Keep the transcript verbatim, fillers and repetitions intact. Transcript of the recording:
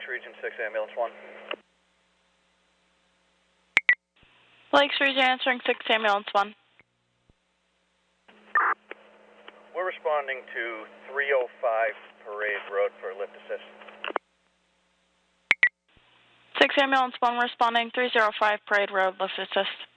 Region six, Ambulance one. Lakes Region answering six, Ambulance one. We're responding to three oh five Parade Road for lift assist. six, Ambulance one responding, three oh five Parade Road, lift assist.